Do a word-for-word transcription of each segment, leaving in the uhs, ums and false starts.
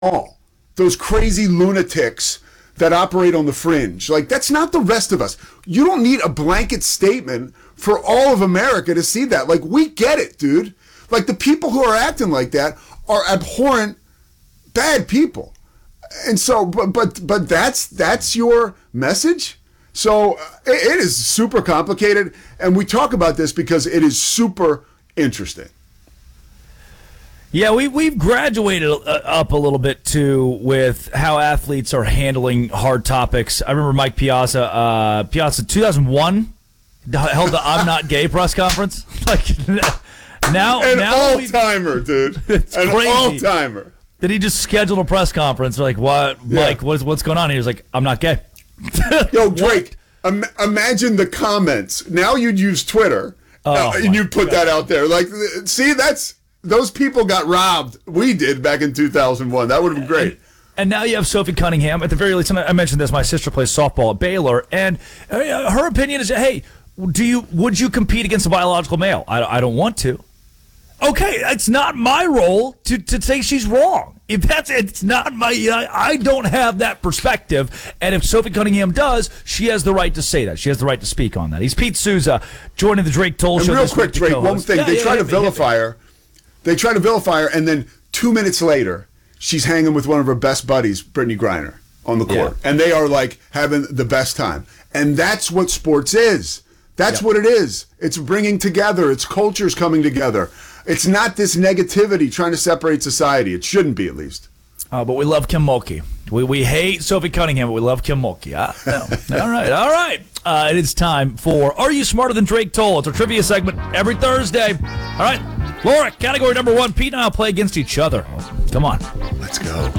all. Those crazy lunatics that operate on the fringe. Like, that's not the rest of us. You don't need a blanket statement for all of America to see that. Like, we get it, dude. Like, the people who are acting like that are abhorrent, bad people. And so, but but but that's that's your message? So uh, it, it is super complicated, and we talk about this because it is super interesting. Yeah, we, we've graduated up a little bit, too, with how athletes are handling hard topics. I remember Mike Piazza, uh, Piazza two thousand one, held the I'm Not Gay press conference. Like, now, An now all-timer, dude. It's An crazy. all-timer. Did he just schedule a press conference? Like, what, Yeah. Mike, what's, what's going on? And he was like, I'm not gay. Yo, Drake, im- imagine the comments. Now you'd use Twitter, Oh, uh, and you put that out there. Like, see, that's... Those people got robbed. We did back in two thousand one. That would have been great. And now you have Sophie Cunningham. At the very least, and I mentioned this, my sister plays softball at Baylor, and uh, her opinion is, hey, do you would you compete against a biological male? I, I don't want to. Okay, it's not my role to, to say she's wrong. If that's it's not my, I, I don't have that perspective. And if Sophie Cunningham does, she has the right to say that. She has the right to speak on that. He's Pete Souza joining the Drake Toll And Show. real this quick, week to Drake, co-host. one thing. Yeah, they yeah, try hit to me, hit me. vilify her. They try to vilify her, and then two minutes later, she's hanging with one of her best buddies, Brittany Griner, on the court. Yeah. And they are, like, having the best time. And that's what sports is. That's Yep. what it is. It's bringing together. It's cultures coming together. It's not this negativity trying to separate society. It shouldn't be, at least. Uh, but we love Kim Mulkey. We we hate Sophie Cunningham, but we love Kim Mulkey. Uh, no. all right, all right. Uh, it is time for Are You Smarter Than Drake Toll? It's our trivia segment every Thursday. All right, Laura, category number one. Pete and I will play against each other. Come on. Let's go.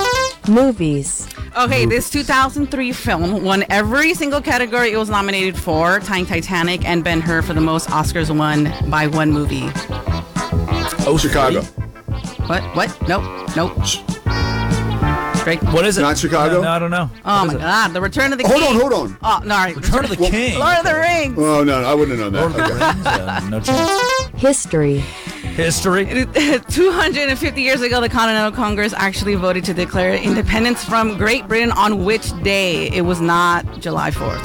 Movies. Okay, this two thousand three film won every single category it was nominated for, tying Titanic and Ben-Hur for the most Oscars won by one movie. Oh, Chicago. What? What? Nope. Nope. Drake. What is it? Not Chicago? No, no, I don't know. Oh, What my is it? God. The Return of the Hold King. on, hold on. Oh, no, all right. Return of the Well, King. Lord of the Rings. Oh, no, I wouldn't have known Lord of the that. Rings. Uh, no chance. History. History. two hundred fifty years ago, the Continental Congress actually voted to declare independence from Great Britain on which day? It was not July fourth.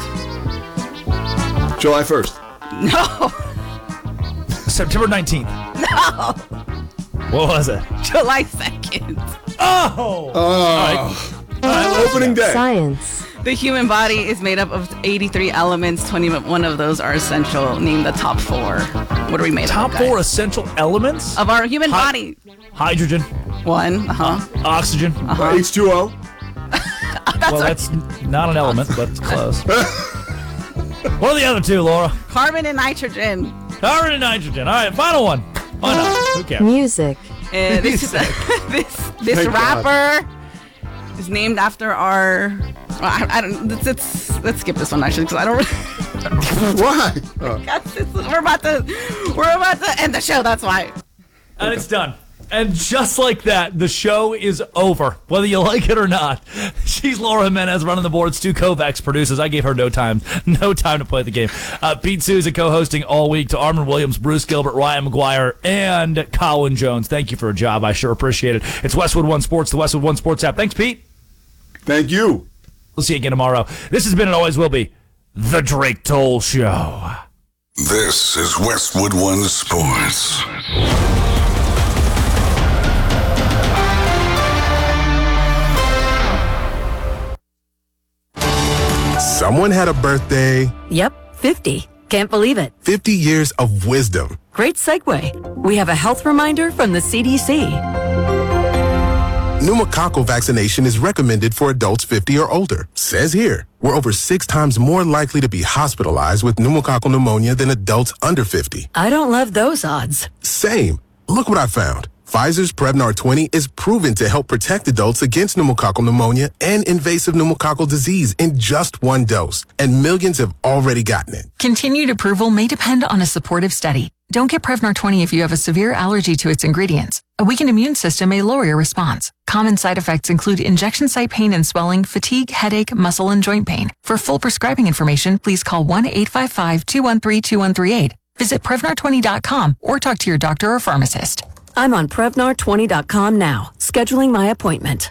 July first. No. September nineteenth. No. What was it? July second. Oh! Oh. All right, Opening day. Science. The human body is made up of eighty-three elements. twenty-one of those are essential. Name the top four. What are we made Top of? guys? four essential elements? Of our human Hi- body. Hydrogen, One. Uh-huh. oxygen. Uh, H two O. Well, that's not an element, but it's close. What are the other two, Laura? Carbon and nitrogen. Carbon and nitrogen. All right, final one. Why not? Who cares? Music. Uh, this is this this Thank God. rapper is named after our. Well, I, I don't. Let's, let's let's skip this one actually because I don't. Really, Why? Oh. Guys, this is- we're about to we're about to end the show. That's why. And it's done. And just like that, the show is over, whether you like it or not. She's Laura Jimenez running the board. Stu Kovacs produces. I gave her no time, no time to play the game. Uh, Pete Souza co-hosting all week to Armin Williams, Bruce Gilbert, Ryan McGuire, and Colin Jones. Thank you for a job. I sure appreciate it. It's Westwood One Sports, the Westwood One Sports app. Thanks, Pete. Thank you. We'll see you again tomorrow. This has been and always will be The Drake Toll Show. This is Westwood One Sports. Someone had a birthday, Yep, fifty. Can't believe it. fifty years of wisdom. Great segue. We have a health reminder from the C D C. Pneumococcal vaccination is recommended for adults fifty or older. Says here, we're over six times more likely to be hospitalized with pneumococcal pneumonia than adults under fifty. I don't love those odds. Same. Look what I found. Pfizer's Prevnar twenty is proven to help protect adults against pneumococcal pneumonia and invasive pneumococcal disease in just one dose, and millions have already gotten it. Continued approval may depend on a supportive study. Don't get Prevnar twenty if you have a severe allergy to its ingredients. A weakened immune system may lower your response. Common side effects include injection site pain and swelling, fatigue, headache, muscle, and joint pain. For full prescribing information, please call one eight five five, two one three, two one three eight. Visit Prevnar twenty dot com or talk to your doctor or pharmacist. I'm on Prevnar twenty dot com now. Scheduling my appointment.